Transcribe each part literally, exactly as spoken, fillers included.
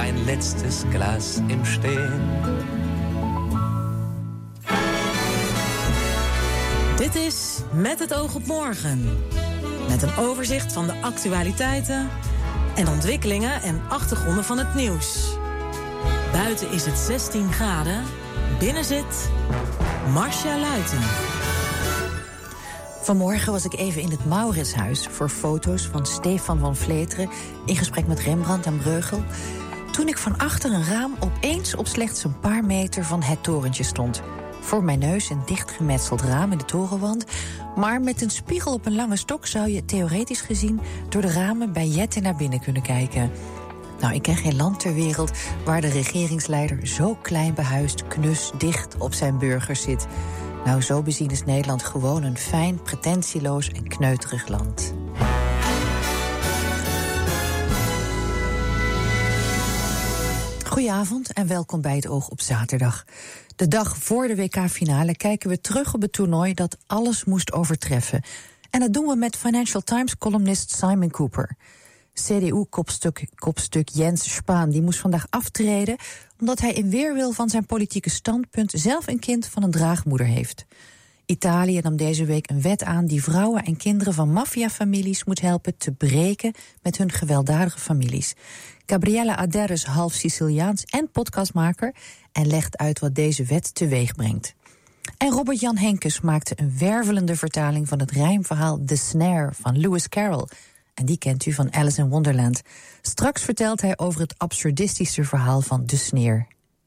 ein letztes Glas im Stehen. Dit is Met het oog op morgen. Met een overzicht van de actualiteiten en ontwikkelingen en achtergronden van het nieuws. Buiten is het zestien graden, binnen zit Marcia Luiten. Vanmorgen was ik even in het Mauritshuis voor foto's van Stefan van Vleteren in gesprek met Rembrandt en Breugel, toen ik van achter een raam opeens op slechts een paar meter van het torentje stond. Voor mijn neus een dichtgemetseld raam in de torenwand, maar met een spiegel op een lange stok zou je theoretisch gezien door de ramen bij Jette naar binnen kunnen kijken. Nou, ik ken geen land ter wereld waar de regeringsleider zo klein behuisd, knus, dicht op zijn burgers zit. Nou, zo bezien is Nederland gewoon een fijn, pretentieloos en kneuterig land. Goedenavond en welkom bij het Oog op zaterdag. De dag voor de W K-finale kijken we terug op het toernooi dat alles moest overtreffen. En dat doen we met Financial Times-columnist Simon Cooper. C D U-kopstuk kopstuk Jens Spahn die moest vandaag aftreden omdat hij in weerwil van zijn politieke standpunt zelf een kind van een draagmoeder heeft. Italië nam deze week een wet aan die vrouwen en kinderen van maffiafamilies moet helpen te breken met hun gewelddadige families. Gabriella Ader is half Siciliaans en podcastmaker en legt uit wat deze wet teweeg brengt. En Robert-Jan Henkes maakte een wervelende vertaling van het rijmverhaal The Snare van Lewis Carroll. En die kent u van Alice in Wonderland. Straks vertelt hij over het absurdistische verhaal van De Sneer.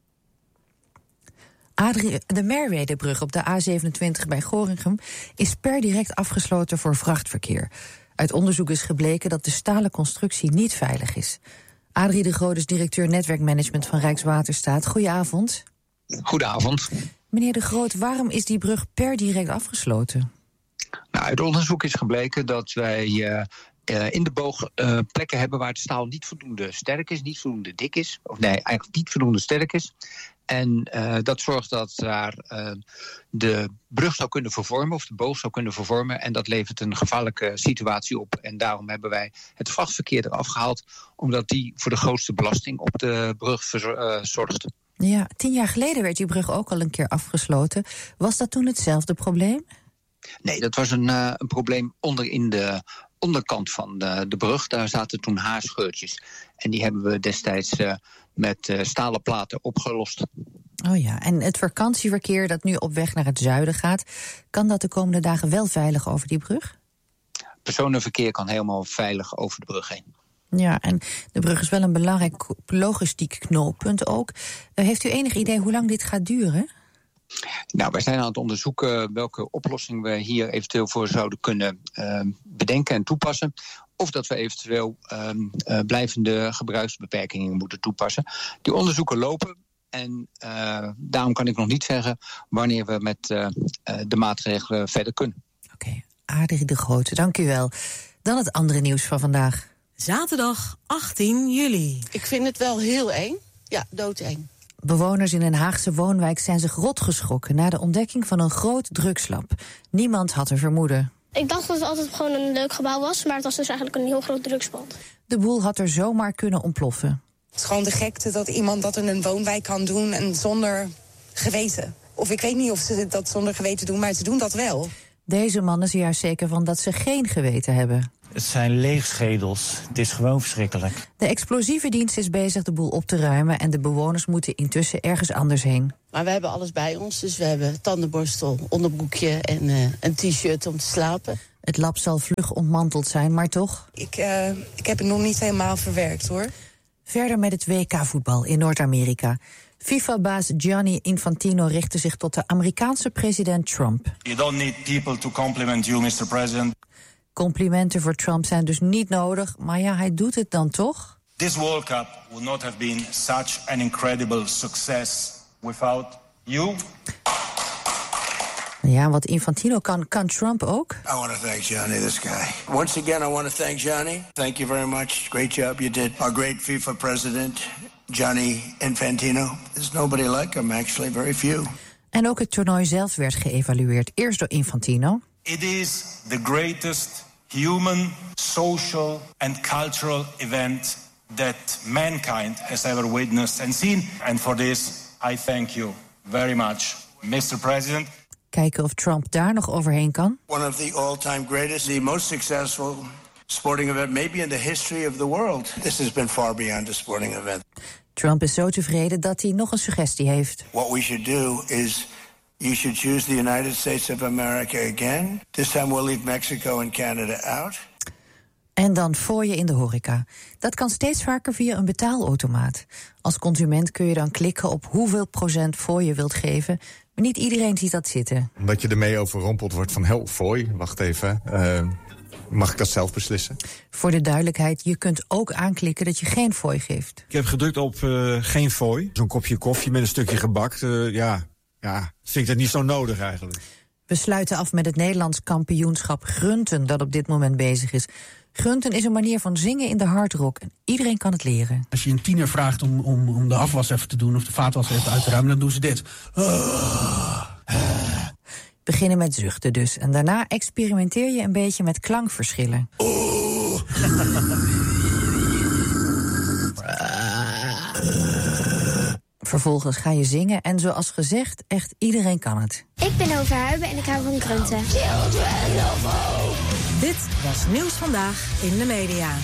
Adrie, de Merwedebrug op de A zevenentwintig bij Gorinchem is per direct afgesloten voor vrachtverkeer. Uit onderzoek is gebleken dat de stalen constructie niet veilig is. Adrie de Groot is directeur netwerkmanagement van Rijkswaterstaat. Goedenavond. Goedenavond. Meneer de Groot, waarom is die brug per direct afgesloten? Nou, uit onderzoek is gebleken dat wij uh, uh, in de boog uh, plekken hebben waar het staal niet voldoende sterk is, niet voldoende dik is. Of nee, eigenlijk niet voldoende sterk is. En uh, dat zorgt dat daar uh, de brug zou kunnen vervormen, of de boog zou kunnen vervormen. En dat levert een gevaarlijke situatie op. En daarom hebben wij het vrachtverkeer eraf gehaald, omdat die voor de grootste belasting op de brug verzor- uh, zorgt. Ja, tien jaar geleden werd die brug ook al een keer afgesloten. Was dat toen hetzelfde probleem? Nee, dat was een, uh, een probleem onder in de onderkant van de, de brug. Daar zaten toen haarscheurtjes. En die hebben we destijds uh, met uh, stalen platen opgelost. Oh ja, en het vakantieverkeer dat nu op weg naar het zuiden gaat, kan dat de komende dagen wel veilig over die brug? Personenverkeer kan helemaal veilig over de brug heen. Ja, en de brug is wel een belangrijk logistiek knooppunt ook. Uh, heeft u enig idee hoe lang dit gaat duren? Nou, wij zijn aan het onderzoeken welke oplossing we hier eventueel voor zouden kunnen uh, bedenken en toepassen. Of dat we eventueel uh, uh, blijvende gebruiksbeperkingen moeten toepassen. Die onderzoeken lopen en uh, daarom kan ik nog niet zeggen wanneer we met uh, uh, de maatregelen verder kunnen. Oké, okay. Adrie de Groot, dank u wel. Dan het andere nieuws van vandaag. Zaterdag achttien juli. Ik vind het wel heel eng. Ja, doodeng. Bewoners in een Haagse woonwijk zijn zich rot geschrokken na de ontdekking van een groot drugslab. Niemand had een vermoeden. Ik dacht dat het altijd gewoon een leuk gebouw was, maar het was dus eigenlijk een heel groot drugspand. De boel had er zomaar kunnen ontploffen. Het is gewoon de gekte dat iemand dat in een woonwijk kan doen en zonder geweten. Of ik weet niet of ze dat zonder geweten doen, maar ze doen dat wel. Deze man is er juist zeker van dat ze geen geweten hebben. Het zijn leegschedels. Het is gewoon verschrikkelijk. De explosieve dienst is bezig de boel op te ruimen en de bewoners moeten intussen ergens anders heen. Maar we hebben alles bij ons, dus we hebben tandenborstel, onderbroekje en uh, een t-shirt om te slapen. Het lab zal vlug ontmanteld zijn, maar toch? Ik, uh, ik heb het nog niet helemaal verwerkt, hoor. Verder met het W K-voetbal in Noord-Amerika. FIFA-baas Gianni Infantino richtte zich tot de Amerikaanse president Trump. You don't need people to compliment you, mister President. Complimenten voor Trump zijn dus niet nodig, maar ja, hij doet het dan toch? This World Cup would not have been such an incredible success without you. Ja, wat Infantino kan, kan Trump ook. I want to thank Johnny, this guy. Once again, I want to thank Johnny. Thank you very much. Great job you did. Our great FIFA president, Gianni Infantino. There's nobody like him, actually, very few. En ook het toernooi zelf werd geëvalueerd, eerst door Infantino. It is the greatest human, social and cultural event that mankind has ever witnessed and seen. And for this, I thank you very much, mister President. Kijken of Trump daar nog overheen kan. One of the all-time greatest, the most successful sporting event maybe in the history of the world. This has been far beyond a sporting event. Trump is zo tevreden dat hij nog een suggestie heeft. What we should do is you should choose the United States of America again. This time we'll leave Mexico and Canada out. En dan fooien in de horeca. Dat kan steeds vaker via een betaalautomaat. Als consument kun je dan klikken op hoeveel procent fooi je wilt geven. Maar niet iedereen ziet dat zitten. Omdat je ermee overrompeld wordt van, hel, fooi, wacht even. Uh, mag ik dat zelf beslissen? Voor de duidelijkheid, je kunt ook aanklikken dat je geen fooi geeft. Ik heb gedrukt op uh, geen fooi. Zo'n kopje koffie met een stukje gebak. Uh, ja, ja, vind ik dat niet zo nodig eigenlijk. We sluiten af met het Nederlands kampioenschap Grunten dat op dit moment bezig is. Grunten is een manier van zingen in de hardrock en iedereen kan het leren. Als je een tiener vraagt om, om, om de afwas even te doen of de vaatwas even uit te ruimen, dan doen ze dit. Beginnen met zuchten dus en daarna experimenteer je een beetje met klankverschillen. Vervolgens ga je zingen en zoals gezegd, echt iedereen kan het. Ik ben Overhuiben en ik hou van Grunten. Dit was Nieuws Vandaag in de media.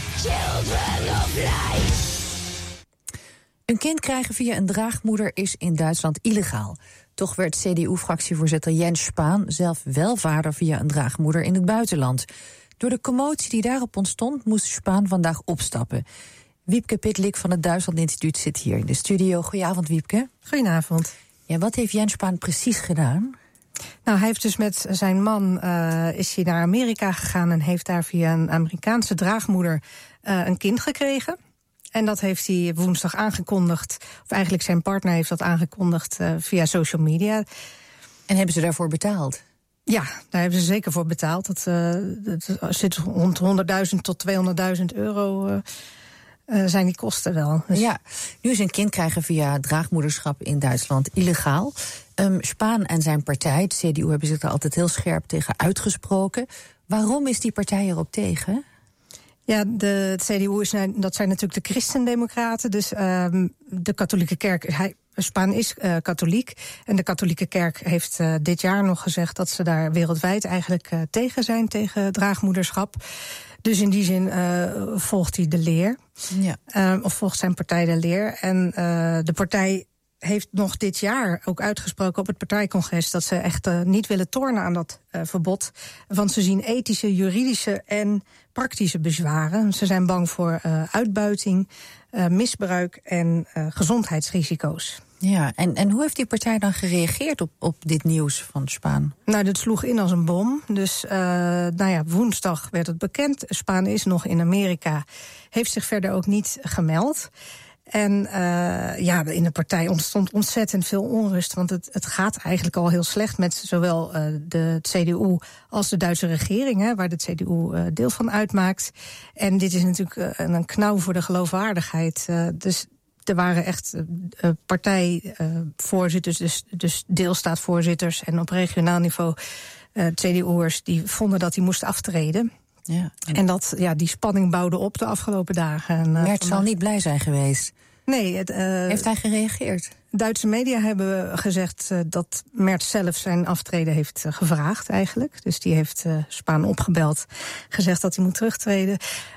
Een kind krijgen via een draagmoeder is in Duitsland illegaal. Toch werd C D U-fractievoorzitter Jens Spahn zelf wel vader via een draagmoeder in het buitenland. Door de commotie die daarop ontstond, moest Spahn vandaag opstappen. Wiepke Pitlik van het Duitsland Instituut zit hier in de studio. Goedenavond, Wiepke. Goedenavond. Ja, wat heeft Jens Spahn precies gedaan? Nou, hij heeft dus met zijn man uh, is hij naar Amerika gegaan en heeft daar via een Amerikaanse draagmoeder uh, een kind gekregen. En dat heeft hij woensdag aangekondigd, of eigenlijk zijn partner heeft dat aangekondigd uh, via social media. En hebben ze daarvoor betaald? Ja, daar hebben ze zeker voor betaald. Dat, uh, dat zit rond honderdduizend tot tweehonderdduizend euro. Uh, Uh, zijn die kosten wel. Dus... Ja, nu is een kind krijgen via draagmoederschap in Duitsland illegaal. Um, Spahn en zijn partij, het C D U, hebben zich er altijd heel scherp tegen uitgesproken. Waarom is die partij erop tegen? Ja, de, het C D U is, dat zijn natuurlijk de christendemocraten. Dus um, de katholieke kerk, hij, Spahn is uh, katholiek. En de katholieke kerk heeft uh, dit jaar nog gezegd dat ze daar wereldwijd eigenlijk uh, tegen zijn, tegen draagmoederschap. Dus in die zin uh, volgt hij de leer. Ja. Uh, of volgt zijn partij de leer. En uh, de partij heeft nog dit jaar ook uitgesproken op het partijcongres dat ze echt uh, niet willen tornen aan dat uh, verbod. Want ze zien ethische, juridische en praktische bezwaren. Ze zijn bang voor uh, uitbuiting, uh, misbruik en uh, gezondheidsrisico's. Ja, en, en hoe heeft die partij dan gereageerd op, op dit nieuws van Spahn? Nou, dat sloeg in als een bom. Dus uh, nou ja, woensdag werd het bekend. Spahn is nog in Amerika, heeft zich verder ook niet gemeld. En uh, ja, in de partij ontstond ontzettend veel onrust. Want het, het gaat eigenlijk al heel slecht met zowel uh, de C D U als de Duitse regering, hè, waar de C D U uh, deel van uitmaakt. En dit is natuurlijk uh, een knauw voor de geloofwaardigheid. Uh, dus er waren echt uh, partijvoorzitters, uh, dus, dus deelstaatvoorzitters en op regionaal niveau uh, C D U'ers die vonden dat hij moest aftreden. Ja, en en dat, ja, die spanning bouwde op de afgelopen dagen. En, uh, Merz zal niet blij zijn geweest. Nee. Het, uh, heeft hij gereageerd? Duitse media hebben gezegd uh, dat Merz zelf zijn aftreden heeft uh, gevraagd eigenlijk. Dus die heeft uh, Spahn opgebeld, gezegd dat hij moet terugtreden.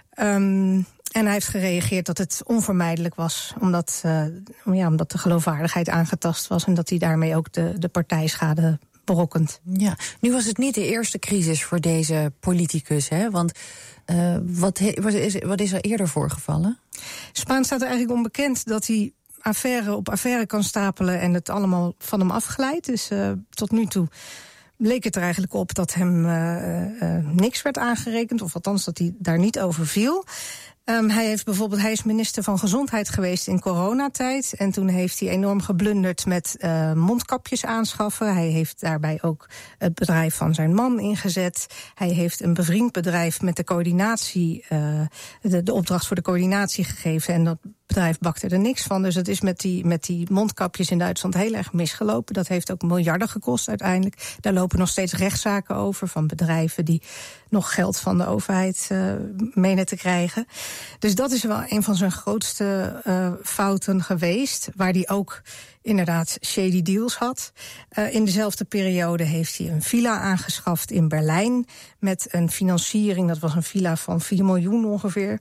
Um, en hij heeft gereageerd dat het onvermijdelijk was, omdat, uh, ja, omdat de geloofwaardigheid aangetast was en dat hij daarmee ook de, de partijschade berokkent. Ja, nu was het niet de eerste crisis voor deze politicus, hè? Want uh, wat, he, wat, is, wat is er eerder voorgevallen? Spahn staat er eigenlijk onbekend dat hij affaire op affaire kan stapelen en het allemaal van hem afglijdt. Dus uh, tot nu toe leek het er eigenlijk op dat hem uh, uh, niks werd aangerekend, of althans dat hij daar niet over viel. Um, hij heeft bijvoorbeeld, hij is minister van Gezondheid geweest in coronatijd. En toen heeft hij enorm geblunderd met uh, mondkapjes aanschaffen. Hij heeft daarbij ook het bedrijf van zijn man ingezet. Hij heeft een bevriend bedrijf met de coördinatie, uh, de, de opdracht voor de coördinatie gegeven. En dat bedrijf bakte er niks van. Dus het is met die, met die mondkapjes in Duitsland heel erg misgelopen. Dat heeft ook miljarden gekost uiteindelijk. Daar lopen nog steeds rechtszaken over van bedrijven die nog geld van de overheid uh, menen te krijgen. Dus dat is wel een van zijn grootste uh, fouten geweest, waar hij ook inderdaad shady deals had. Uh, in dezelfde periode heeft hij een villa aangeschaft in Berlijn met een financiering, dat was een villa van vier miljoen ongeveer.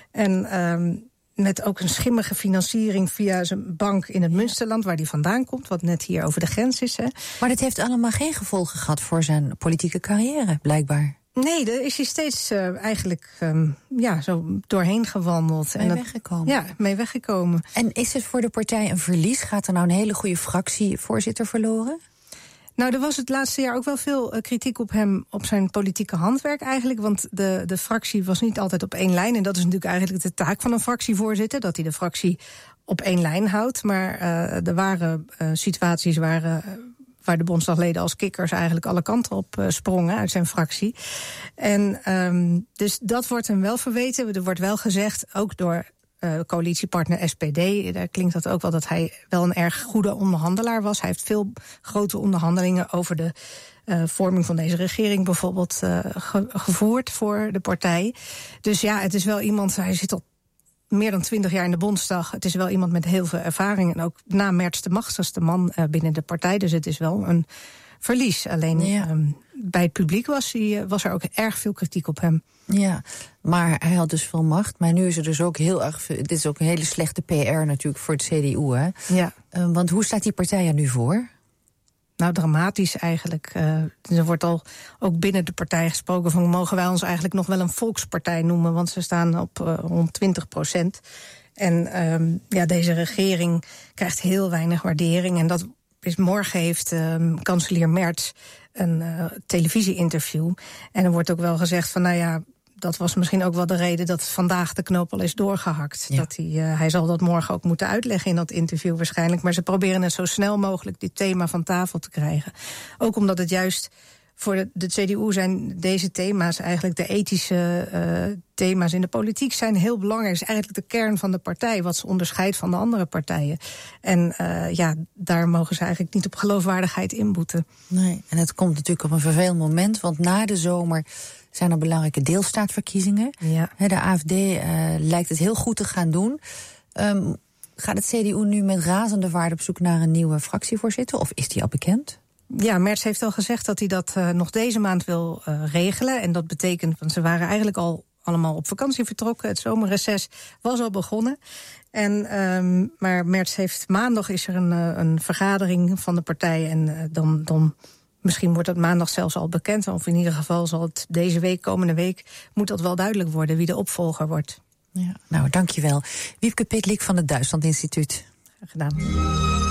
En um, met ook een schimmige financiering via zijn bank in het Münsterland, waar hij vandaan komt, wat net hier over de grens is. Hè. Maar dit heeft allemaal geen gevolgen gehad voor zijn politieke carrière, blijkbaar. Nee, daar is hij steeds uh, eigenlijk um, ja, zo doorheen gewandeld. Mee en dat, weggekomen. Ja, mee weggekomen. En is het voor de partij een verlies? Gaat er nou een hele goede fractievoorzitter verloren? Nou, er was het laatste jaar ook wel veel uh, kritiek op hem, op zijn politieke handwerk eigenlijk. Want de, de fractie was niet altijd op één lijn. En dat is natuurlijk eigenlijk de taak van een fractievoorzitter, dat hij de fractie op één lijn houdt. Maar uh, er waren uh, situaties waar, uh, waar de bondsdagleden als kikkers eigenlijk alle kanten op uh, sprongen uit zijn fractie. En um, dus dat wordt hem wel verweten. Er wordt wel gezegd, ook door Uh, coalitiepartner S P D, daar klinkt dat ook wel dat hij wel een erg goede onderhandelaar was. Hij heeft veel grote onderhandelingen over de uh, vorming van deze regering bijvoorbeeld uh, ge- gevoerd voor de partij. Dus ja, het is wel iemand, hij zit al meer dan twintig jaar in de Bondsdag. Het is wel iemand met heel veel ervaring en ook na Merz de machtigste man uh, binnen de partij. Dus het is wel een verlies. Alleen ja. um, bij het publiek was, hij, was er ook erg veel kritiek op hem. Ja, maar hij had dus veel macht. Maar nu is er dus ook heel erg. Dit is ook een hele slechte P R natuurlijk voor het C D U, hè? Ja. Uh, want hoe staat die partij er nu voor? Nou, dramatisch eigenlijk. Uh, er wordt al ook binnen de partij gesproken van, mogen wij ons eigenlijk nog wel een volkspartij noemen? Want ze staan op uh, rond twintig procent. En um, ja, deze regering krijgt heel weinig waardering. En dat is morgen heeft um, kanselier Merz een uh, televisie-interview. En er wordt ook wel gezegd van, nou ja, dat was misschien ook wel de reden dat vandaag de knoop al is doorgehakt. Ja. Dat hij, uh, hij zal dat morgen ook moeten uitleggen in dat interview waarschijnlijk. Maar ze proberen het zo snel mogelijk dit thema van tafel te krijgen. Ook omdat het juist voor de, de C D U zijn deze thema's, eigenlijk de ethische uh, thema's in de politiek, zijn heel belangrijk. Het is eigenlijk de kern van de partij, wat ze onderscheidt van de andere partijen. En uh, ja, daar mogen ze eigenlijk niet op geloofwaardigheid inboeten. Nee, en het komt natuurlijk op een vervelend moment, want na de zomer zijn er belangrijke deelstaatverkiezingen. Ja. De A F D uh, lijkt het heel goed te gaan doen. Um, gaat het C D U nu met razende vaart op zoek naar een nieuwe fractievoorzitter, of is die al bekend? Ja, Merz heeft al gezegd dat hij dat uh, nog deze maand wil uh, regelen. En dat betekent, want ze waren eigenlijk al allemaal op vakantie vertrokken. Het zomerreces was al begonnen. En, um, maar Merz heeft maandag is er een, uh, een vergadering van de partij. En uh, dan, dan misschien wordt dat maandag zelfs al bekend. Of in ieder geval zal het deze week, komende week, moet dat wel duidelijk worden wie de opvolger wordt. Ja, nou, dankjewel. Wiebke Pitlik van het Duitsland Instituut. Graag gedaan.